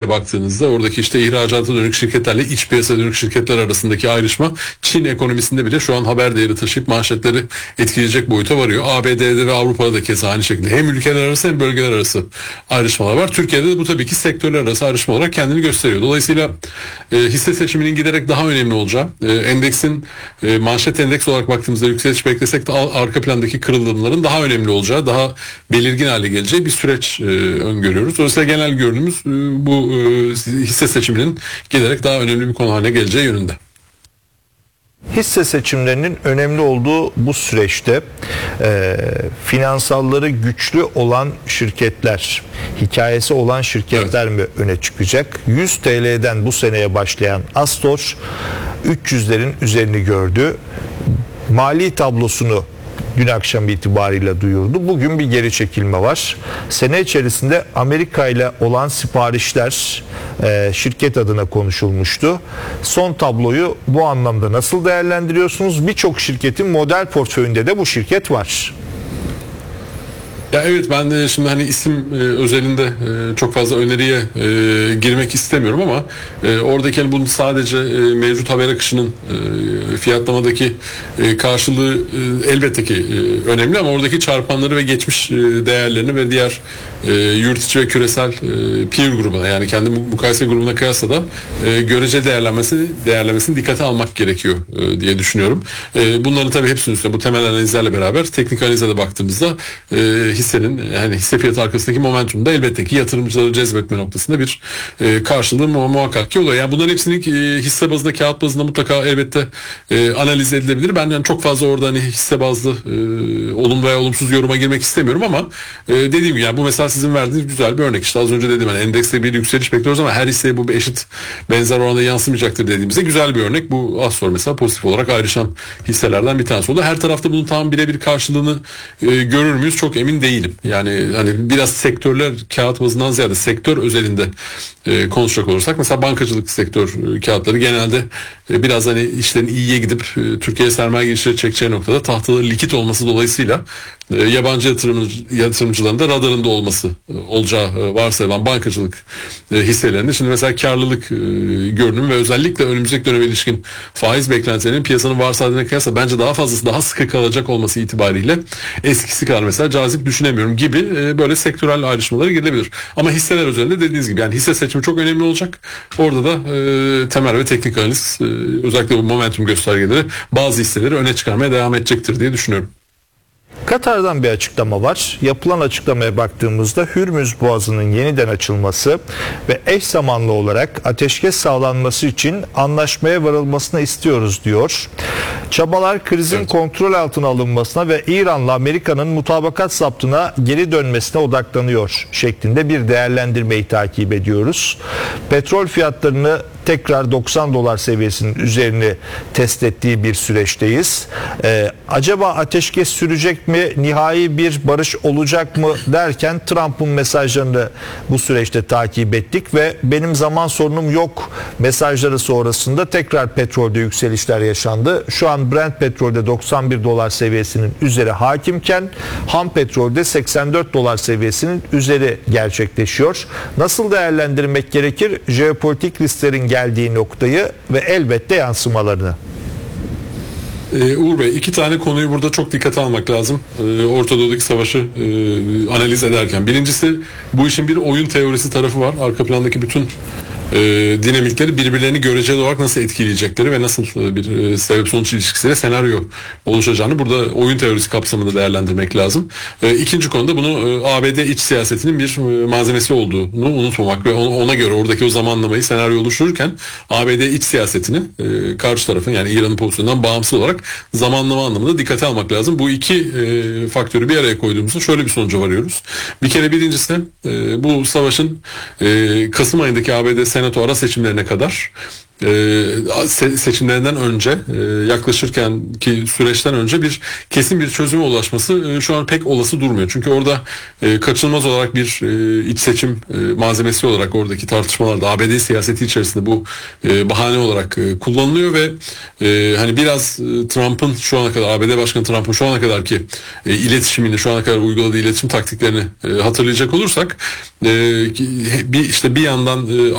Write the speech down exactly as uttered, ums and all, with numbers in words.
baktığınızda oradaki işte ihracata dönük şirketlerle iç piyasaya dönük şirketler arasındaki ayrışma Çin ekonomisinde bile şu an haber değeri taşıyıp manşetleri etkileyecek boyuta varıyor. A B D'de ve Avrupa'da da keza aynı şekilde hem ülkeler arası hem bölgeler arası ayrışmalar var. Türkiye'de de bu tabii ki sektörler arası ayrışma olarak kendini gösteriyor. Dolayısıyla e, hisse seçiminin giderek daha önemli olacağı, e, endeksin e, manşet endeks olarak baktığımızda yükseliş beklesek de arka plandaki kırılımların daha önemli olacağı, daha belirgin hale geleceği bir süreç e, öngörüyoruz. Dolayısıyla genel görünümümüz e, bu e, hisse seçiminin giderek daha önemli bir konu haline geleceği yönünde. Hisse seçimlerinin önemli olduğu bu süreçte e, finansalları güçlü olan şirketler, hikayesi olan şirketler evet. mi öne çıkacak? yüz T L'den bu seneye başlayan Astor üç yüzlerin üzerini gördü. Mali tablosunu dün akşam itibariyle duyurdu. Bugün bir geri çekilme var. Sene içerisinde Amerika ile olan siparişler e, şirket adına konuşulmuştu. Son tabloyu bu anlamda nasıl değerlendiriyorsunuz? Birçok şirketin model portföyünde de bu şirket var. Ya evet, ben de şimdi hani isim e, özelinde e, çok fazla öneriye e, girmek istemiyorum ama e, oradaki hani bunun sadece e, mevcut haber akışının e, fiyatlamadaki e, karşılığı e, elbette ki e, önemli ama oradaki çarpanları ve geçmiş e, değerlerini ve diğer e, yurt içi ve küresel e, peer grubuna, yani kendi mukayese grubuna kıyasla da e, görece değerlenmesi değerlemesini dikkate almak gerekiyor e, diye düşünüyorum. E, bunların tabii hepsinin üstüne bu temel analizlerle beraber teknik analize de baktığımızda e, hissenin, yani hisse fiyatı arkasındaki momentum da elbette ki yatırımcıları cezbetme noktasında bir e, karşılığı mu- muhakkak ki oluyor. Yani bunların hepsini e, hisse bazında, kağıt bazında mutlaka elbette e, analiz edilebilir. Ben yani çok fazla orada hani hisse bazlı e, olumlu veya olumsuz yoruma girmek istemiyorum ama e, dediğim gibi yani bu mesela sizin verdiğiniz güzel bir örnek. İşte az önce dedim, yani endekste bir yükseliş bekliyoruz ama her hisseye bu eşit benzer oranda yansımayacaktır dediğimizde güzel bir örnek. Bu Astor mesela pozitif olarak ayrışan hisselerden bir tanesi oldu. Her tarafta bunun tam birebir karşılığını e, görür müyüz? Çok emin değilim. Yani hani biraz sektörler kağıt bazından ziyade sektör özelinde e, konuşacak olursak mesela bankacılık sektör e, kağıtları genelde e, biraz hani işlerin iyiye gidip e, Türkiye'ye sermaye girişleri çekeceği noktada tahtaları likit olması dolayısıyla e, yabancı yatırımcı, yatırımcıların da radarında olması e, olacağı e, varsayılan bankacılık e, hisselerinde şimdi mesela karlılık e, görünümü ve özellikle önümüzdeki döneme ilişkin faiz beklentilerinin piyasanın varsaydığına kıyasla bence daha fazlası, daha sıkı kalacak olması itibariyle eskisi kadar mesela cazip düşünemiyorum gibi e, böyle sektörel ayrışmalara girilebilir. Ama hisseler üzerinde dediğiniz gibi yani hisse seçimi çok önemli olacak. Orada da e, temel ve teknik analiz e, özellikle bu momentum göstergeleri bazı hisseleri öne çıkarmaya devam edecektir diye düşünüyorum. Katar'dan bir açıklama var. Yapılan açıklamaya baktığımızda Hürmüz Boğazı'nın yeniden açılması ve eş zamanlı olarak ateşkes sağlanması için anlaşmaya varılmasını istiyoruz diyor. Çabalar krizin evet. kontrol altına alınmasına ve İran'la Amerika'nın mutabakat zaptına geri dönmesine odaklanıyor şeklinde bir değerlendirmeyi takip ediyoruz. Petrol fiyatlarını tekrar doksan dolar seviyesinin üzerini test ettiği bir süreçteyiz. Ee, acaba ateşkes sürecek mi? Nihai bir barış olacak mı derken Trump'ın mesajlarını bu süreçte takip ettik ve benim zaman sorunum yok mesajları sonrasında tekrar petrolde yükselişler yaşandı. Şu an Brent petrolde doksan bir dolar seviyesinin üzeri hakimken ham petrolde seksen dört dolar seviyesinin üzeri gerçekleşiyor. Nasıl değerlendirmek gerekir? Jeopolitik risklerin geldiği noktayı ve elbette yansımalarını. Ee, Uğur Bey, iki tane konuyu burada çok dikkate almak lazım. Ee, Orta Doğu'daki savaşı e, analiz ederken. Birincisi, bu işin bir oyun teorisi tarafı var. Arka plandaki bütün e, dinamikleri birbirlerini göreceli olarak nasıl etkileyecekleri ve nasıl e, bir e, sebep sonuç ilişkisiyle senaryo oluşacağını burada oyun teorisi kapsamında değerlendirmek lazım. E, ikinci konuda bunu e, A B D iç siyasetinin bir e, malzemesi olduğunu unutmamak ve ona, ona göre oradaki o zamanlamayı, senaryo oluştururken A B D iç siyasetini e, karşı tarafın, yani İran'ın pozisyonundan bağımsız olarak zamanlama anlamında dikkate almak lazım. Bu iki e, faktörü bir araya koyduğumuzda şöyle bir sonuca varıyoruz. Bir kere birincisi e, bu savaşın e, Kasım ayındaki A B D Senato ara seçimlerine kadar e, seçimlerinden önce e, yaklaşırken ki süreçten önce bir kesin bir çözüme ulaşması e, şu an pek olası durmuyor. Çünkü orada e, kaçınılmaz olarak bir e, iç seçim e, malzemesi olarak oradaki tartışmalarda A B D siyaseti içerisinde bu e, bahane olarak e, kullanılıyor ve e, hani biraz e, Trump'ın şu ana kadar, A B D Başkanı Trump'ın şu ana kadar ki e, iletişimini, şu ana kadar uyguladığı iletişim taktiklerini e, hatırlayacak olursak e, bir işte bir yandan e,